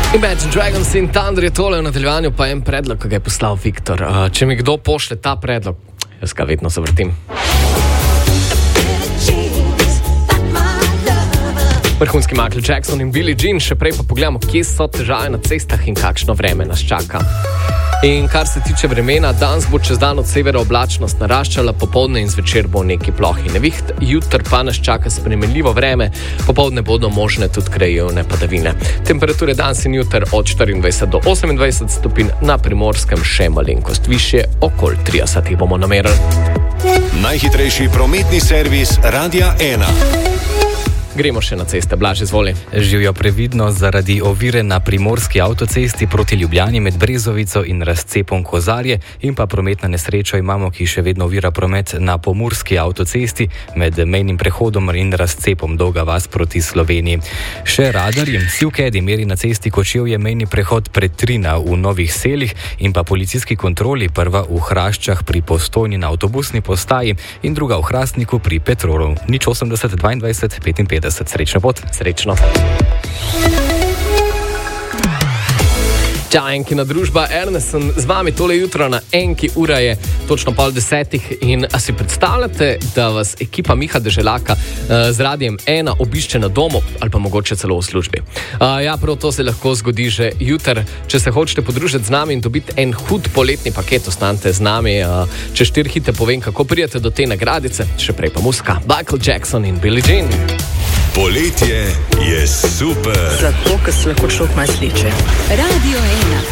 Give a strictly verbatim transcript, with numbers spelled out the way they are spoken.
Imagine Dragons in Thunder je tole v nadaljevanju, pa en predlog, ki ga je poslal Viktor. Uh, če mi kdo pošle ta predlog, jaz ga vedno zavrtim. Vrhunski Michael Jackson in Billie Jean, še prej pa pogledamo, kje so težave na cestah in kakšno vreme nas čaka. In kar se tiče vremena, danes bo čez dan od severa oblačnost naraščala, popoldne in zvečer bo neki plohi neviht, jutr pa nas čaka spremenljivo vreme, popoldne bodo možne tudi krajevne padavine. Temperature danes in jutr od štiriindvajset do osemindvajset stopinj, na Primorskem še malenkost višje, okoli trideset bomo namerili. Najhitrejši prometni servis Radia ena. Gremo še na ceste. Blaž, izvoli. Živijo previdno zaradi ovire na primorski avtocesti proti Ljubljani med Brezovico in razcepom Kozarje in pa prometna nesreča imamo, ki še vedno ovira promet na pomurski avtocesti med mejnim prehodom in razcepom Dolga vas proti Sloveniji. Še radarji. Sivkedi meri na cesti Kočevje mejni prehod Pretrina v Novih Selih in pa policijski kontroli, prva v Hraščah pri Postojni na avtobusni postaji in druga v Hrastniku pri Petrolu. Nič osemdeset dvaindvajset petinpetdeset. Srečno pot. Srečno. Čau, Enkina družba, Ernest sem z vami tole jutro na Enki, ura je točno pol desetih in a si predstavljate, da vas ekipa Miha Deželaka uh, z Radiem ena obišče na domu ali pa mogoče celo v službi. Uh, ja, prav to se lahko zgodi že jutr. Če se hočete podružiti z nami in dobiti en hud poletni paket, ostanite z nami. Uh, če štiri hite povem, kako prijete do te nagradice, še prej pa muzika. Michael Jackson in Billie Jean. Poletje je super. Zato, ker se lahko človek malo sliče. Radio ena.